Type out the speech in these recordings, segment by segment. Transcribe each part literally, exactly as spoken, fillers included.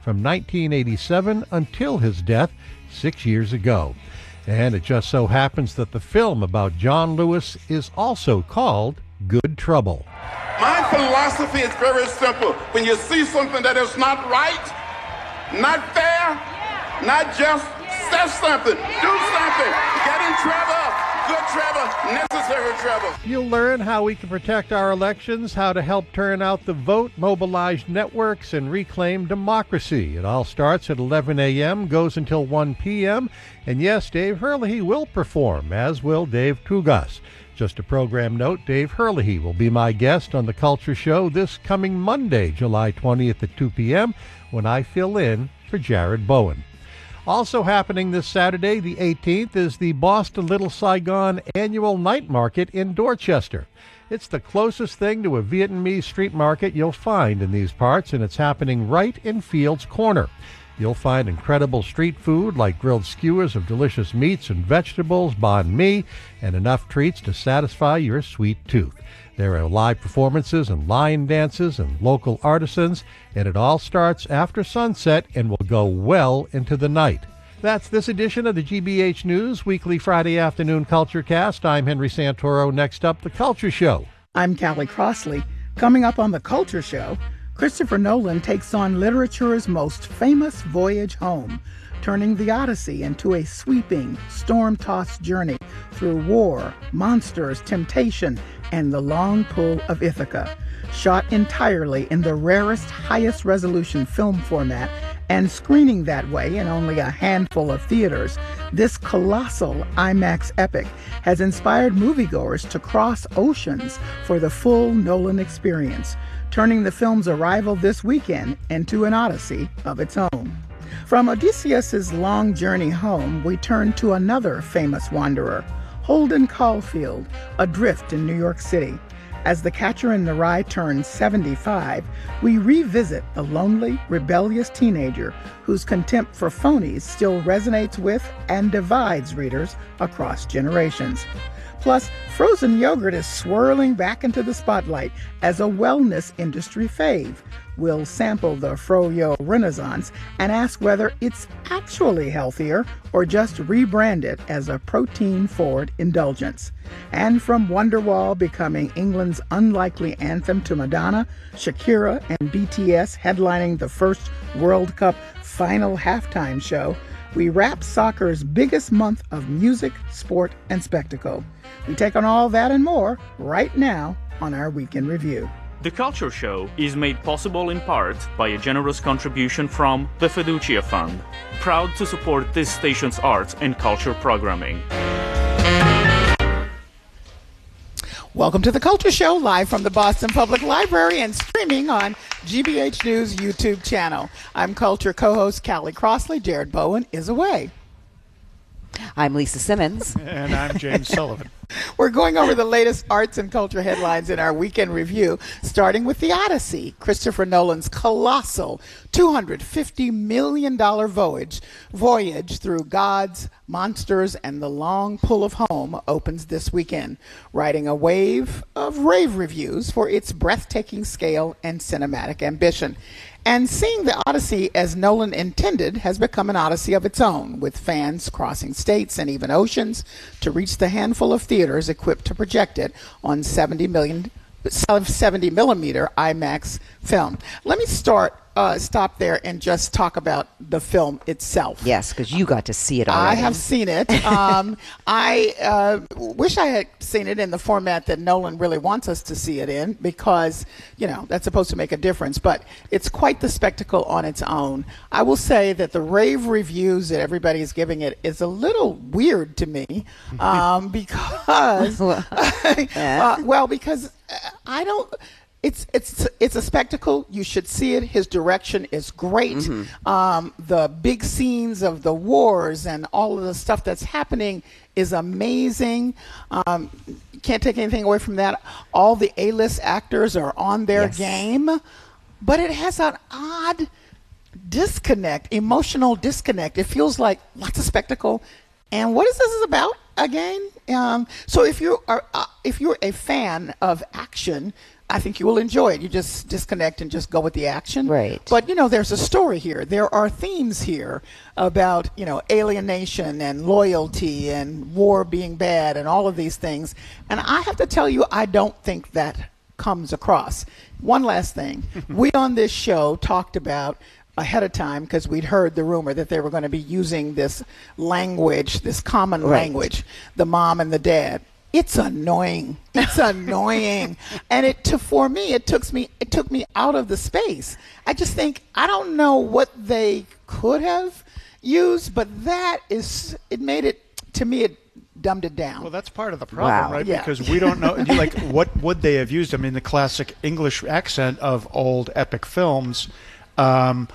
from nineteen eighty-seven until his death six years ago. And it just so happens that the film about John Lewis is also called Good Trouble. My philosophy is very simple. When you see something that is not right, not fair, not just, say something, do something, get in trouble, good trouble, necessary trouble. You'll learn how we can protect our elections, how to help turn out the vote, mobilize networks, and reclaim democracy. It all starts at eleven a.m., goes until one p.m., and yes, Dave Herlihy will perform, as will Dave Tugas. Just a program note, Dave Herlihy will be my guest on The Culture Show this coming Monday, July twentieth at two p.m., when I fill in for Jared Bowen. Also happening this Saturday, the eighteenth, is the Boston Little Saigon Annual Night Market in Dorchester. It's the closest thing to a Vietnamese street market you'll find in these parts, and it's happening right in Fields Corner. You'll find incredible street food like grilled skewers of delicious meats and vegetables, banh mi, and enough treats to satisfy your sweet tooth. There are live performances and lion dances and local artisans, and it all starts after sunset and will go well into the night. That's this edition of the G B H News Weekly Friday Afternoon Culture Cast. I'm Henry Santoro. Next up, The Culture Show. I'm Callie Crossley. Coming up on The Culture Show, Christopher Nolan takes on literature's most famous voyage home, turning the Odyssey into a sweeping, storm-tossed journey through war, monsters, temptation, and the long pull of Ithaca. Shot entirely in the rarest, highest resolution film format and screening that way in only a handful of theaters, this colossal IMAX epic has inspired moviegoers to cross oceans for the full Nolan experience, turning the film's arrival this weekend into an odyssey of its own. From Odysseus' long journey home, we turn to another famous wanderer, Holden Caulfield, adrift in New York City. As the Catcher in the Rye turns seventy-five, we revisit the lonely, rebellious teenager whose contempt for phonies still resonates with and divides readers across generations. Plus, frozen yogurt is swirling back into the spotlight as a wellness industry fave. We'll sample the Froyo Renaissance and ask whether it's actually healthier or just rebrand it as a protein-forward indulgence. And from Wonderwall becoming England's unlikely anthem to Madonna, Shakira and B T S headlining the first World Cup final halftime show, we wrap soccer's biggest month of music, sport, and spectacle. We take on all that and more right now on our Weekend Review. The Culture Show is made possible in part by a generous contribution from the Fiducia Fund, proud to support this station's arts and culture programming. Welcome to The Culture Show, live from the Boston Public Library and streaming on G B H News YouTube channel. I'm Culture co-host Callie Crossley. Jared Bowen is away. I'm Lisa Simmons. And I'm James Sullivan. We're going over the latest arts and culture headlines in our weekend review, starting with The Odyssey, Christopher Nolan's colossal two hundred fifty million dollars voyage, voyage through gods, monsters, and the long pull of home opens this weekend, riding a wave of rave reviews for its breathtaking scale and cinematic ambition. And seeing the Odyssey as Nolan intended has become an odyssey of its own, with fans crossing states and even oceans to reach the handful of theaters equipped to project it on seventy million, seventy millimeter IMAX film. Let me start, uh, stop there and just talk about the film itself. Yes, because you got to see it already. I have seen it. Um, I uh, wish I had seen it in the format that Nolan really wants us to see it in, because, you know, that's supposed to make a difference. But it's quite the spectacle on its own. I will say that the rave reviews that everybody is giving it is a little weird to me, um, because, uh, well, because I don't... It's it's it's a spectacle. You should see it. His direction is great. Mm-hmm. Um, the big scenes of the wars and all of the stuff that's happening is amazing. Um, can't take anything away from that. All the A-list actors are on their yes. game, but it has an odd disconnect, emotional disconnect. It feels like lots of spectacle. And what is this about again? Um, so if you are uh, if you're a fan of action, I think you will enjoy it. You just disconnect and just go with the action. Right. But, you know, there's a story here. There are themes here about, you know, alienation and loyalty and war being bad and all of these things. And I have to tell you, I don't think that comes across. One last thing. We on this show talked about ahead of time, because we'd heard the rumor that they were going to be using this language, this common Right. language, the mom and the dad. It's annoying. It's annoying. And it to for me, it took me it took me out of the space. I just think I don't know what they could have used, but that is it made it to me it dumbed it down. Well, that's part of the problem, Wow. right? Yeah. Because we don't know, like, what would they have used? I mean, the classic English accent of old epic films, um,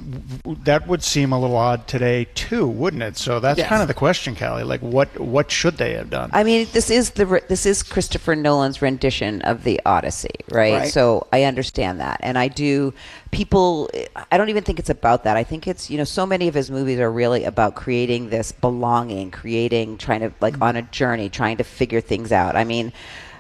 w- that would seem a little odd today too, wouldn't it? So that's Yes. kind of the question, Callie. Like, what what should they have done? I mean, this is the re- this is Christopher Nolan's rendition of the Odyssey, right? Right. So I understand that, and I do. People, I don't even think it's about that. I think it's, you know, so many of his movies are really about creating this belonging, creating, trying to like on a journey, trying to figure things out. I mean,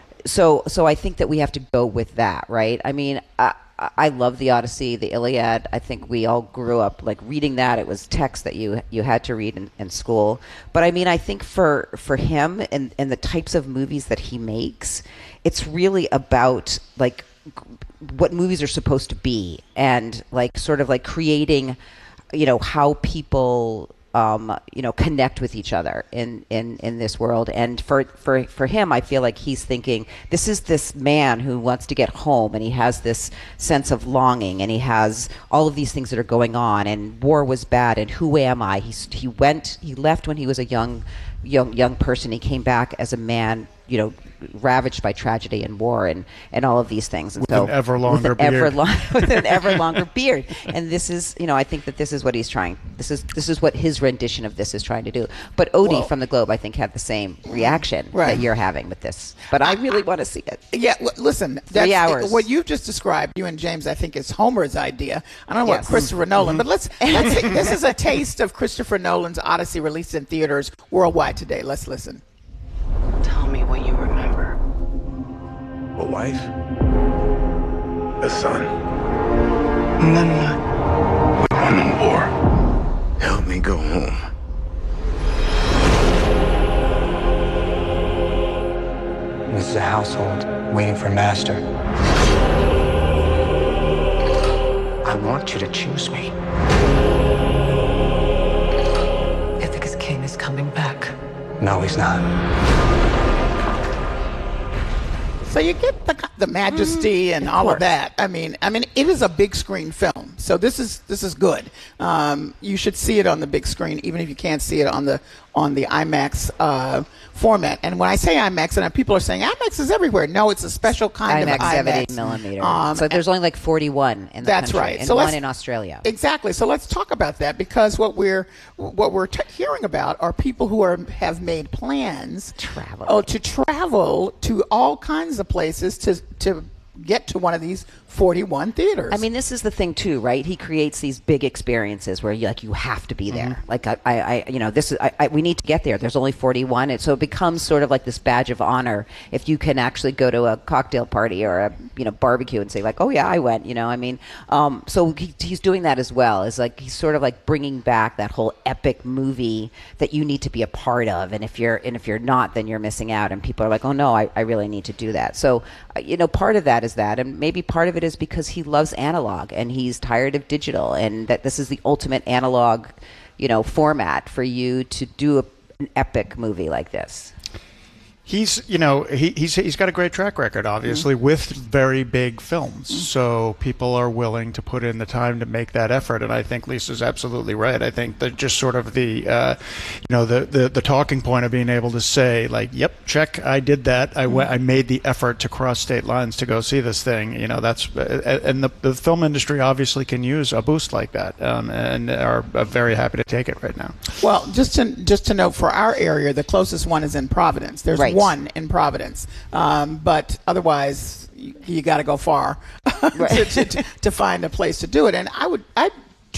so so I think that we have to go with that, right? I mean, I, I love the Odyssey, the Iliad. I think we all grew up like reading that. It was text that you you had to read in, in school. But I mean, I think for for him and and the types of movies that he makes, it's really about like what movies are supposed to be, and like sort of like creating, you know, how people um, you know, connect with each other in, in, in this world. And for, for, for him, I feel like he's thinking, this is this man who wants to get home, and he has this sense of longing, and he has all of these things that are going on, and war was bad, and who am I? He's, he went, he left when he was a young, young, young person. He came back as a man, you know, ravaged by tragedy and war and, and all of these things. And With so, an ever longer with an ever beard. long, with an ever longer beard. And this is, you know, I think that this is what he's trying. This is this is what his rendition of this is trying to do. But Odie Well- from the Globe, I think, had the same reaction Right. that you're having with this. But I really want to see it. Yeah, l- listen. That's, Three hours. What you've just described, you and James, I think is Homer's idea. I don't know Yes. what Christopher Nolan, but let's. let's see. This is a taste of Christopher Nolan's Odyssey, released in theaters worldwide today. Let's listen. Tell me what you remember. A wife, a son. And then what? We won the war. Help me go home. This is a household waiting for master. I want you to choose me. Ithaca's king is coming back. No, he's not. So you get the the majesty and all of course. that. I mean, I mean, it is a big screen film, so this is this is good. Um, you should see it on the big screen, even if you can't see it on the on the IMAX uh, format. And when I say IMAX, and people are saying IMAX is everywhere. No, it's a special kind IMAX of IMAX. seventy millimeter. Um, so there's only like forty-one in the That's country, right. and So one let's- in Australia. Exactly. So let's talk about that, because what we're what we're t- hearing about are people who are have made plans Travel. oh, to travel to all kinds of places to to get to one of these forty-one theaters. I mean, this is the thing too, right? He creates these big experiences where you like you have to be there. Like I, I, I you know, this is I, I, we need to get there. There's only forty-one, and so it becomes sort of like this badge of honor if you can actually go to a cocktail party or a you know barbecue and say like, oh yeah, I went. You know, I mean, um, so he, he's doing that as well. Is like he's sort of like bringing back that whole epic movie that you need to be a part of, and if you're and if you're not, then you're missing out. And people are like, oh no, I, I really need to do that. So uh, you know, part of that is that, and maybe part of it is because he loves analog and he's tired of digital, and that this is the ultimate analog, you know, format for you to do a, an epic movie like this. He's, you know, he, he's he's got a great track record, obviously, Mm-hmm. with very big films. So people are willing to put in the time to make that effort, and I think Lisa's absolutely right. I think that just sort of the, uh, you know, the, the the talking point of being able to say, like, yep, check, I did that. I went, I made the effort to cross state lines to go see this thing. You know, that's and the the film industry obviously can use a boost like that, um, and are very happy to take it right now. well, just to just to note, for our area, the closest one is in Providence. There's Right. one in Providence, um, but otherwise you, you got to go far to, to, to, to find a place to do it. And I would I I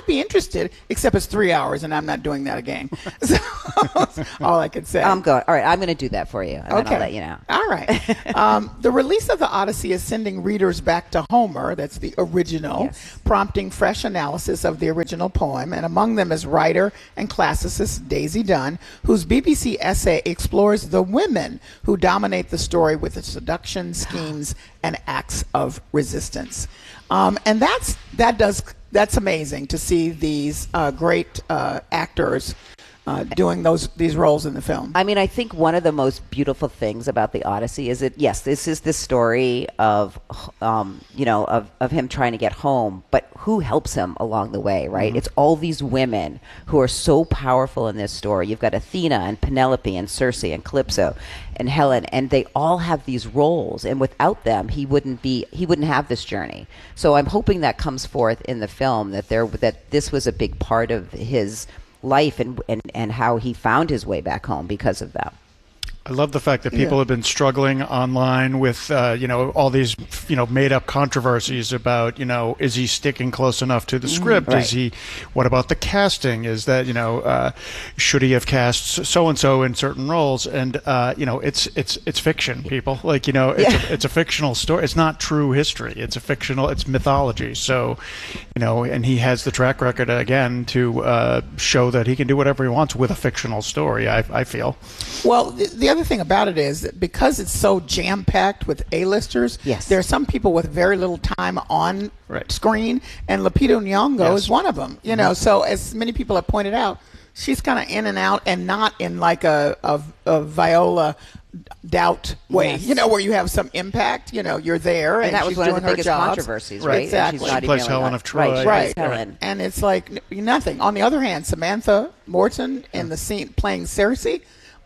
might be interested, except it's three hours, and I'm not doing that again. So that's all I can say. I'm going. All right, I'm going to do that for you, and okay. then I'll let you know. All right. um, the release of the Odyssey is sending readers back to Homer, that's the original, Yes. prompting fresh analysis of the original poem. And among them is writer and classicist Daisy Dunn, whose B B C essay explores the women who dominate the story with its seduction, schemes, and acts of resistance. Um, and that's that does that's amazing to see these uh, great uh, actors Uh, doing those these roles in the film. I mean, I think one of the most beautiful things about the Odyssey is that, yes, this is the story of, um, you know, of, of him trying to get home, but who helps him along the way, right? Mm-hmm. It's all these women who are so powerful in this story. You've got Athena and Penelope and Circe and Calypso and Helen, and they all have these roles, and without them, he wouldn't be he wouldn't have this journey. So I'm hoping that comes forth in the film, that there that this was a big part of his life and, and and how he found his way back home because of that. I love the fact that people Yeah. have been struggling online with, uh, you know, all these, you know, made-up controversies about, you know, is he sticking close enough to the script? right. Is he? What about the casting? Is that, you know, uh, should he have cast so-and-so in certain roles? And uh, you know, it's it's it's fiction, people. Like, you know, it's Yeah. a, it's a fictional story. It's not true history. It's a fictional. It's mythology. So, you know, and he has the track record again to uh, show that he can do whatever he wants with a fictional story. I I feel. Well, the, the other thing about it is that because it's so jam-packed with A-listers, Yes. there are some people with very little time on Right. screen, and Lupita Nyong'o Yes. is one of them. You know, so as many people have pointed out, she's kind of in and out, and not in like a, a, a Viola doubt way, Yes. you know, where you have some impact, you know, you're there, and, And that was she's one of doing the her biggest jobs. controversies, Right. right? And Exactly. she's She not plays even Helen really- of Troy. Right, she Right. plays Helen. And it's like n- nothing. On the other hand, Samantha Morton in the scene playing Cersei,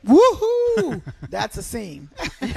woohoo! That's a scene.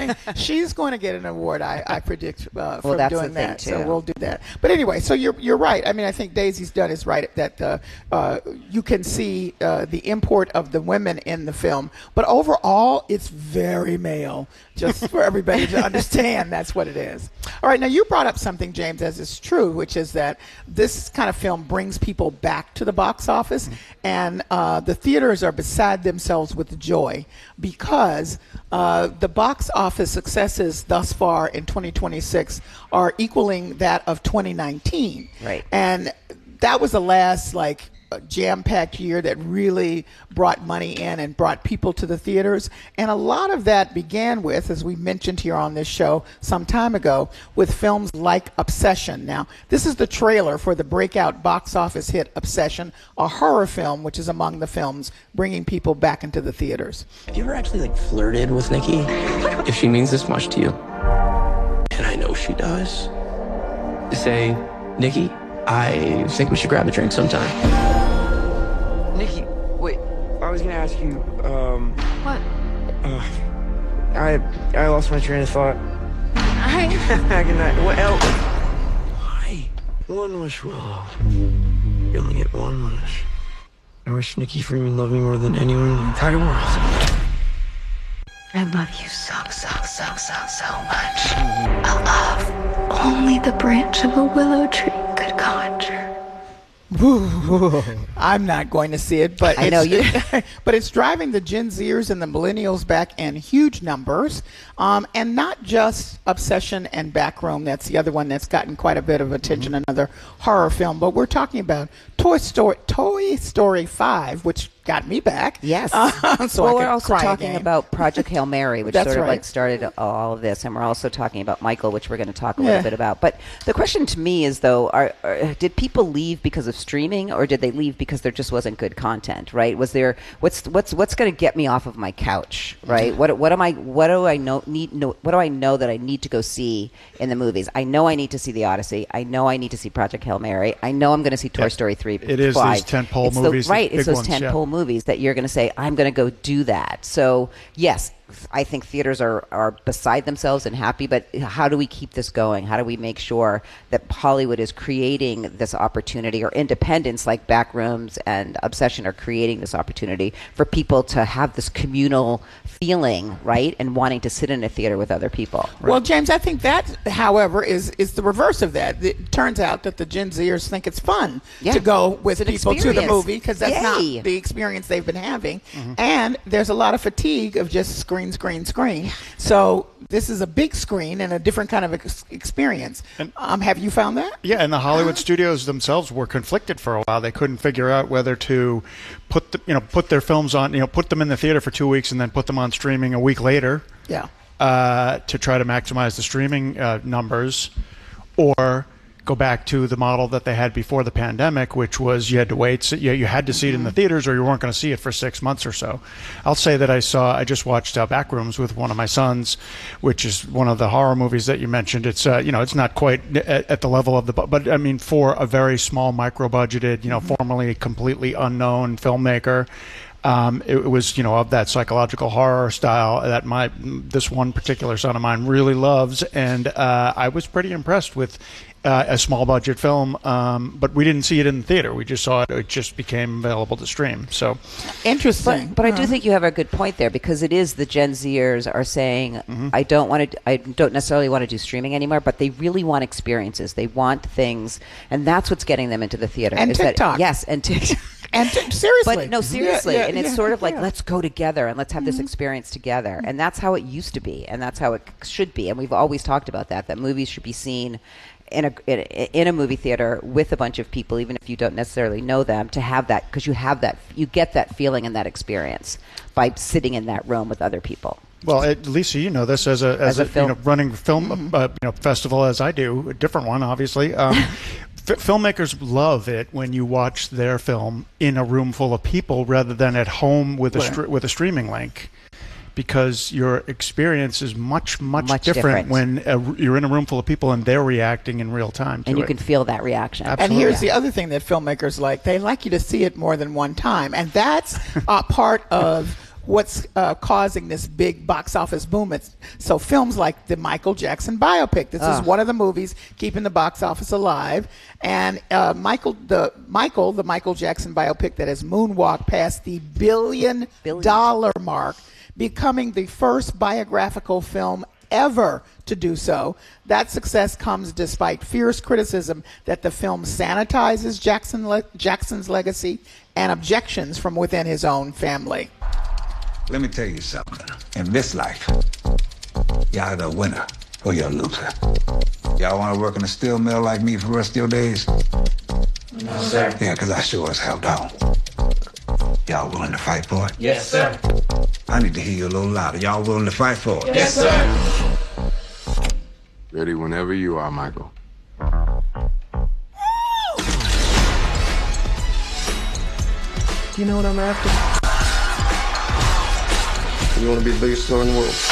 She's going to get an award, I, I predict, uh, for that's the doing thing, that. too. So we'll do that. But anyway, so you're you're right. I mean, I think Daisy's done is right that uh, uh, you can see uh, the import of the women in the film. But overall, it's very male. Just for everybody to understand, that's what it is. All right, now you brought up something, James, as is true, which is that this kind of film brings people back to the box office, and uh, the theaters are beside themselves with joy because uh, the box office successes thus far in twenty twenty-six are equaling that of twenty nineteen. Right. And that was the last, like, jam-packed year that really brought money in and brought people to the theaters. And a lot of that began with, as we mentioned here on this show some time ago, with films like Obsession. Now, this is the trailer for the breakout box office hit Obsession, a horror film which is among the films bringing people back into the theaters. Have you ever actually, like, flirted with Nikki? If she means this much to you. And I know she does. Say, Nikki, I think we should grab a drink sometime. Nikki, wait. I was gonna ask you, um... What? Uh, I I lost my train of thought. Hi. Good night. What else? Why? One wish, Willow. You only get one wish. I wish Nikki Freeman loved me more than anyone in the entire world. I love you so, so, so, so, so much. A love only the branch of a willow tree could conjure. I'm not going to see it, but I it's, know you. but it's driving the Gen Zers and the millennials back in huge numbers, um, and not just Obsession and Backroom. That's the other one that's gotten quite a bit of attention. Mm-hmm. Another horror film, but we're talking about Toy Story, Toy Story five, which got me back. Yes. Uh, so well, I we're could also cry talking again. about Project Hail Mary, which That's sort of right. like started all of this, and we're also talking about Michael, which we're going to talk a Yeah. little bit about. But the question to me is, though, are, are did people leave because of streaming, or did they leave because there just wasn't good content? Right? Was there what's what's what's going to get me off of my couch? Right? What what am I? What do I know? Need know? What do I know that I need to go see in the movies? I know I need to see The Odyssey. I know I need to see Project Hail Mary. I know I'm going to see Toy Yeah. Story three. It is five. these tentpole It's the- movies, the right? It's big those ones, yeah. tentpole movies that you're going to say, I'm going to go do that. So, yes, I think theaters are, are beside themselves and happy, but how do we keep this going? How do we make sure that Hollywood is creating this opportunity, or independents like Backrooms and Obsession are creating this opportunity for people to have this communal feeling, right, and wanting to sit in a theater with other people? Right. Well, James, I think that, however, is, is the reverse of that. It turns out that the Gen Zers think it's fun yeah. to go with people to the movie, because that's Yay. not the experience they've been having. Mm-hmm. And there's a lot of fatigue of just screen, screen, screen. So this is a big screen and a different kind of ex- experience. And, um, have you found that? Yeah, and the Hollywood uh, studios themselves were conflicted for a while. They couldn't figure out whether to put the, you know put their films on, you know, put them in the theater for two weeks and then put them on streaming a week later. Yeah. Uh, to try to maximize the streaming uh, numbers, or go back to the model that they had before the pandemic, which was you had to wait. So you, you had to see it in the theaters, or you weren't going to see it for six months or so. I'll say that I saw, I just watched uh, Backrooms with one of my sons, which is one of the horror movies that you mentioned. It's, uh, you know, it's not quite at, at the level of the, but I mean, for a very small, micro-budgeted, you know, formerly completely unknown filmmaker, Um, it, it was, you know, of that psychological horror style that my this one particular son of mine really loves, and uh, I was pretty impressed with uh, a small budget film. Um, but we didn't see it in the theater; we just saw it. It just became available to stream. So interesting. But, but I do think you have a good point there, because it is the Gen Zers are saying, mm-hmm. I don't want to, I don't necessarily want to do streaming anymore, but they really want experiences. They want things, and that's what's getting them into the theater. And is TikTok. That, yes, and TikTok. And t- seriously. But no, seriously. Yeah, yeah, and it's yeah, sort of like, yeah. let's go together and let's have this experience together. And that's how it used to be. And that's how it should be. And we've always talked about that, that movies should be seen in a, in a movie theater with a bunch of people, even if you don't necessarily know them, to have that, because you have that, you get that feeling and that experience by sitting in that room with other people. Well, it, Lisa, you know this as a as, as a, a film. You know, running film mm-hmm. uh, you know festival as I do, a different one, obviously. Um, f- filmmakers love it when you watch their film in a room full of people rather than at home with a right. str- with a streaming link, because your experience is much much, much different, different. when a, you're in a room full of people and they're reacting in real time to and you it. can feel that reaction. And Absolutely. here's the other thing that filmmakers like: they like you to see it more than one time, and that's uh, part of what's uh, causing this big box office boom. It's, so films like the Michael Jackson biopic, this oh. is one of the movies keeping the box office alive. And uh, Michael, the Michael, the Michael Jackson biopic that has moonwalked past the billion, billion dollar mark, becoming the first biographical film ever to do so. That success comes despite fierce criticism that the film sanitizes Jackson le- Jackson's legacy and objections from within his own family. Let me tell you something. In this life, y'all the winner or you're a loser. Y'all want to work in a steel mill like me for the rest of your days? No, sir. Yeah, because I sure as hell don't. Y'all willing to fight for it? Yes, sir. I need to hear you a little louder. Y'all willing to fight for it? Yes, sir. Ready whenever you are, Michael. Do you know what I'm after? You want to be the biggest star in the world.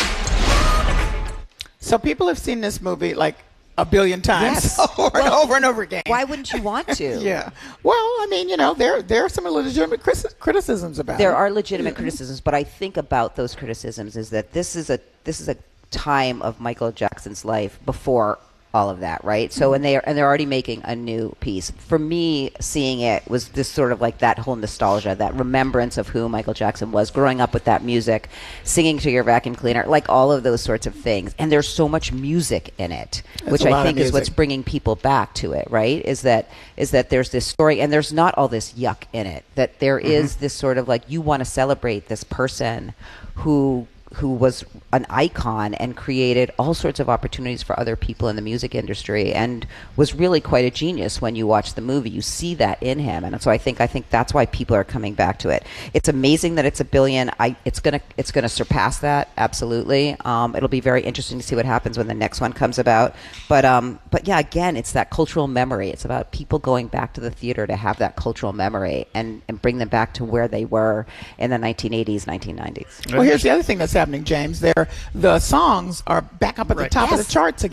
So people have seen this movie like a billion times yes. over and well, over and over again. Why wouldn't you want to? yeah. Well, I mean, you know, there there are some legitimate criticisms about there it. There are legitimate yeah. criticisms, but I think about those criticisms is that this is a this is a time of Michael Jackson's life before all of that, right? So, and they are, and they're already making a new piece. For me, seeing it was this sort of like that whole nostalgia, that remembrance of who Michael Jackson was, growing up with that music, singing to your vacuum cleaner, like all of those sorts of things. And there's so much music in it, That's which I think is what's bringing people back to it, right? Is that is that there's this story, and there's not all this yuck in it. That there mm-hmm. is this sort of like, you want to celebrate this person who who was an icon and created all sorts of opportunities for other people in the music industry, and was really quite a genius. When you watch the movie, you see that in him, and so I think I think that's why people are coming back to it. It's amazing that it's a billion. I it's gonna it's gonna surpass that, absolutely. Um, it'll be very interesting to see what happens when the next one comes about. But um, but yeah, again, it's that cultural memory. It's about people going back to the theater to have that cultural memory and, and bring them back to where they were in the nineteen eighties, nineteen nineties. Well, here's the other thing that's happening, James. There, the songs are back up at Right. the top Yes. of the charts again.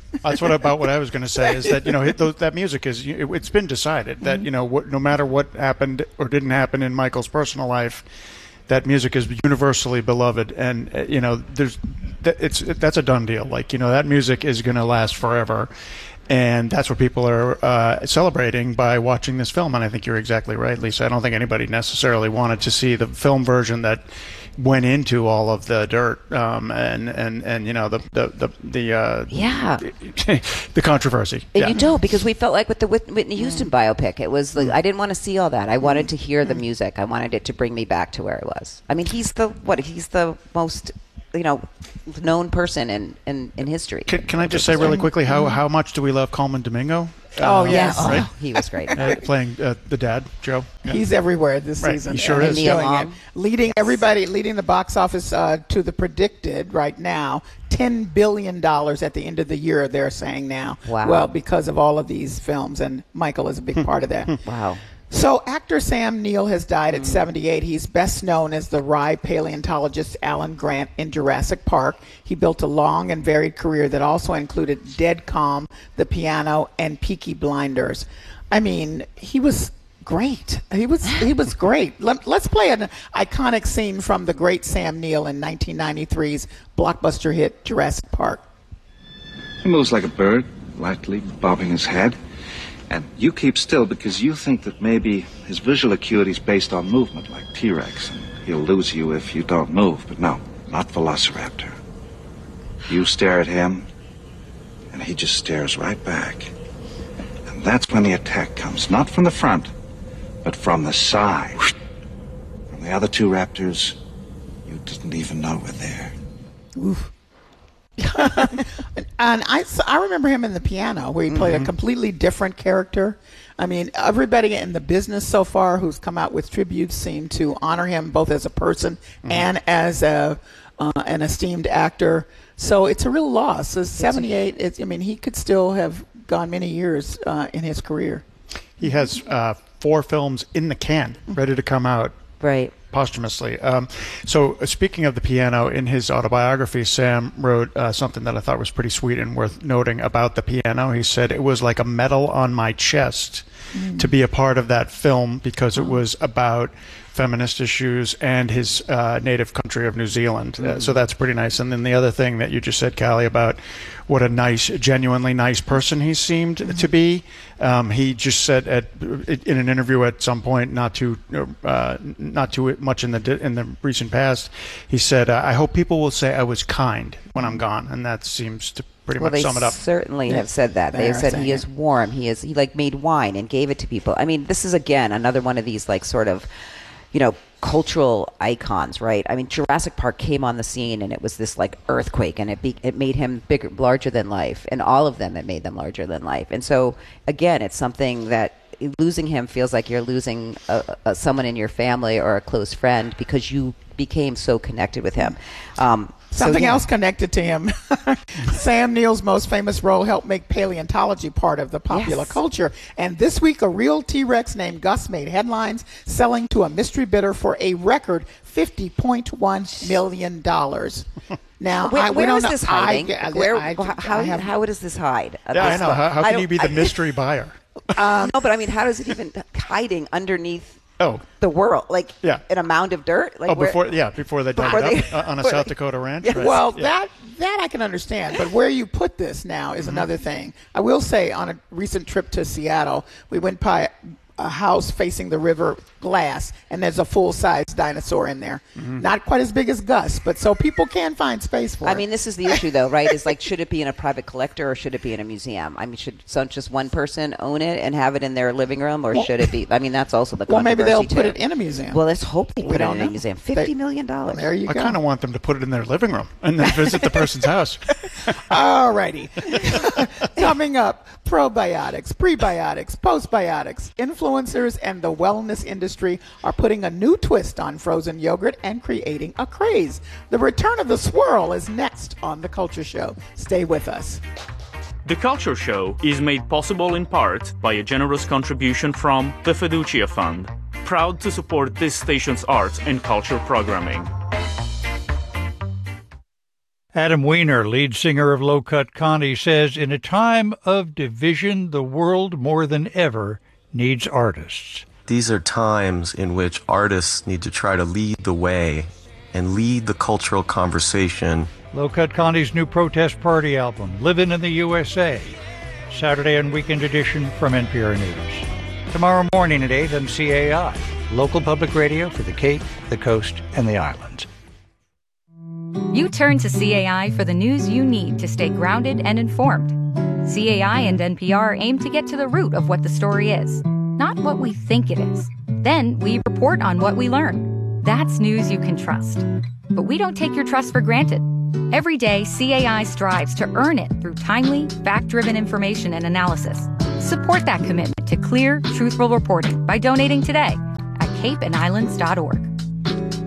That's what about what I was going to say is that you know it, those, that music is it, it's been decided that you know what, no matter what happened or didn't happen in Michael's personal life, that music is universally beloved, and uh, you know there's that, it's it, that's a done deal. Like you know that music is going to last forever. And that's what people are uh, celebrating by watching this film. And I think you're exactly right, Lisa. I don't think anybody necessarily wanted to see the film version that went into all of the dirt um, and, and, and you know the the the, the uh, yeah the, the controversy. And yeah. you don't, because we felt like with the Whitney Houston biopic, it was like I didn't want to see all that. I wanted to hear the music. I wanted it to bring me back to where it was. I mean, he's the what? He's the most you know known person in, in, in history. Can, can I just say really quickly how, how much do we love Coleman Domingo? Oh, uh, yes. Right? Oh, he was great. Uh, playing uh, the dad, Joe. Yeah. He's everywhere this right. season. He sure and is. He's doing it. Leading everybody, leading the box office uh, to the predicted right now, ten billion dollars at the end of the year, they're saying now. Wow. Well, because of all of these films, and Michael is a big part of that. Wow. So actor Sam Neill has died at seventy-eight. He's best known as the wry paleontologist Alan Grant in Jurassic Park. He built a long and varied career that also included Dead Calm, The Piano, and Peaky Blinders. I mean, he was great. He was he was great. Let, let's play an iconic scene from the great Sam Neill in nineteen ninety-three's blockbuster hit Jurassic Park. He moves like a bird, lightly bobbing his head. And you keep still because you think that maybe his visual acuity is based on movement, like T-Rex, and he'll lose you if you don't move. But no, not Velociraptor. You stare at him, and he just stares right back. And that's when the attack comes, not from the front, but from the side. From the other two raptors, you didn't even know were there. Oof. And I, I remember him in The Piano, where he played mm-hmm. a completely different character. I mean, everybody in the business so far who's come out with tributes seem to honor him both as a person mm-hmm. and as a uh, an esteemed actor. So it's a real loss. So seventy-eight, it's, I mean, he could still have gone many years uh, in his career. He has uh, four films in the can, ready to come out. Right. Posthumously. Um, so uh, speaking of The Piano, in his autobiography, Sam wrote uh, something that I thought was pretty sweet and worth noting about The Piano. He said, it was like a medal on my chest mm. to be a part of that film because it was about feminist issues and his uh, native country of New Zealand. Mm. Uh, so that's pretty nice. And then the other thing that you just said, Callie, about what a nice, genuinely nice person he seemed mm-hmm. to be. Um, he just said at in an interview at some point, not too uh, not too much in the in the recent past, he said, uh, "I hope people will say I was kind when I'm gone," and that seems to pretty well, much sum it up. They certainly yeah. have said that. They, they said he is warm. He is he like made wine and gave it to people. I mean, this is again another one of these like sort of, you know, cultural icons, right? I mean, Jurassic Park came on the scene and it was this like earthquake, and it be, it made him bigger, larger than life, and all of them, it made them larger than life. And so again, it's something that losing him feels like you're losing a, a, someone in your family or a close friend because you became so connected with him. Um, Something so, yeah. else connected to him. Sam Neill's most famous role helped make paleontology part of the popular yes. culture. And this week, a real T-Rex named Gus made headlines, selling to a mystery bidder for a record fifty point one million dollars. Now, where, I, we where don't is know, this hiding? I, where, I, I, how, I have, how does this hide? Yeah, I know. How, how can you be the I, mystery buyer? Um, no, but I mean, how is it even hiding underneath oh. the world? Like yeah. in a mound of dirt? Like oh, where, before yeah, before they dug before it they, up on a South they, Dakota ranch. Yeah, right? Well, yeah. that that I can understand, but where you put this now is mm-hmm. another thing. I will say, on a recent trip to Seattle, we went by a house facing the river glass, and there's a full-size dinosaur in there. Mm-hmm. Not quite as big as Gus, but so people can find space for I it. mean, this is the issue, though, right? Is like, should it be in a private collector or should it be in a museum? I mean, should so just one person own it and have it in their living room, or well, should it be? I mean, that's also the well, maybe they'll too. put it in a museum. Well, let's hope they we put it don't in know. a museum. Fifty million dollars. Well, there you I go. kind of want them to put it in their living room and then visit the person's house. All righty. Coming up, probiotics, prebiotics, postbiotics, influencers, and the wellness industry are putting a new twist on frozen yogurt and creating a craze. The return of the swirl is next on The Culture Show. Stay with us. The Culture Show is made possible in part by a generous contribution from the Fiducia Fund, proud to support this station's arts and culture programming. Adam Weiner, lead singer of Low Cut Connie, says in a time of division, the world more than ever needs artists. These are times in which artists need to try to lead the way and lead the cultural conversation. Low Cut Connie's new protest party album, Livin' in the U S A. Saturday and weekend edition from N P R News. Tomorrow morning at eight on C A I, local public radio for the Cape, the Coast, and the Islands. You turn to C A I for the news you need to stay grounded and informed. C A I and N P R aim to get to the root of what the story is, not what we think it is. Then we report on what we learn. That's news you can trust. But we don't take your trust for granted. Every day, C A I strives to earn it through timely, fact-driven information and analysis. Support that commitment to clear, truthful reporting by donating today at cape and islands dot org.